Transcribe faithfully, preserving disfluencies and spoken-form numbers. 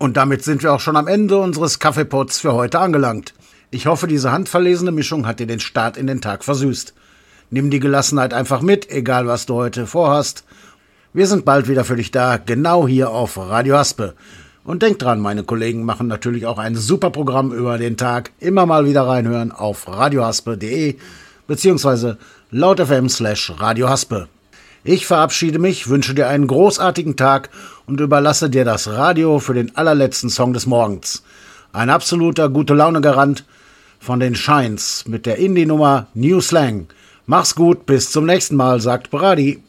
Und damit sind wir auch schon am Ende unseres Kaffeepots für heute angelangt. Ich hoffe, diese handverlesene Mischung hat dir den Start in den Tag versüßt. Nimm die Gelassenheit einfach mit, egal was du heute vorhast. Wir sind bald wieder für dich da, genau hier auf Radio Haspe. Und denk dran, meine Kollegen machen natürlich auch ein super Programm über den Tag. Immer mal wieder reinhören auf radiohaspe punkt de beziehungsweise lautfm slash radiohaspe. Ich verabschiede mich, wünsche dir einen großartigen Tag und überlasse dir das Radio für den allerletzten Song des Morgens. Ein absoluter Gute-Laune-Garant von den Shines mit der Indie-Nummer New Slang. Mach's gut, bis zum nächsten Mal, sagt Brady.